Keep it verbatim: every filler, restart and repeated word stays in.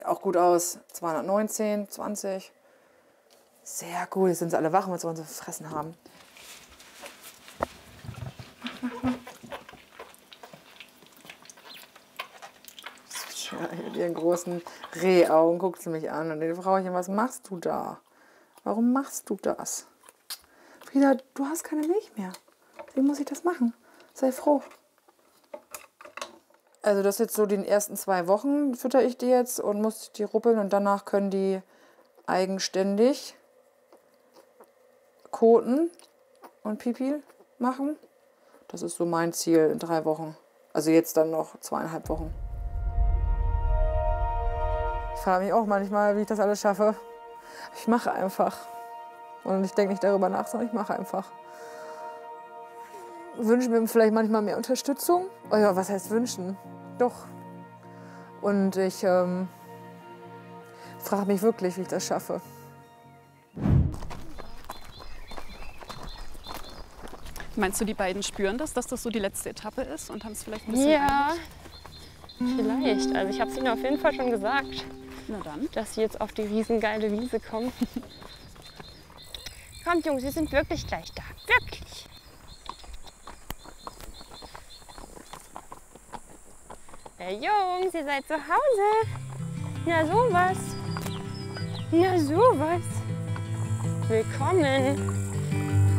Auch gut aus. zweihundertneunzehn, zwanzig. Sehr gut. Jetzt sind sie alle wach, weil sie uns fressen haben. Ja, mit ihren großen Rehaugen guckt sie mich an. Und die Frauchen, was machst du da? Warum machst du das? Frieda, du hast keine Milch mehr. Wie muss ich das machen? Sei froh. Also das jetzt so die ersten zwei Wochen fütter ich die jetzt und muss die ruppeln. Und danach können die eigenständig koten und Pipi machen. Das ist so mein Ziel in drei Wochen. Also jetzt dann noch zweieinhalb Wochen. Ich frage mich auch manchmal, wie ich das alles schaffe. Ich mache einfach. Und ich denke nicht darüber nach, sondern ich mache einfach. Wünsche mir vielleicht manchmal mehr Unterstützung. Oh ja, was heißt wünschen? Doch. Und ich ähm, frage mich wirklich, wie ich das schaffe. Meinst du, die beiden spüren das, dass das so die letzte Etappe ist und haben es vielleicht ein bisschen Ja, eilig? vielleicht. Also ich habe es ihnen auf jeden Fall schon gesagt, Na dann. dass sie jetzt auf die riesengeile Wiese kommen. Kommt Jungs, wir sind wirklich gleich da. Wirklich. Hey Jungs, ihr seid zu Hause. Na sowas. Na sowas. Willkommen.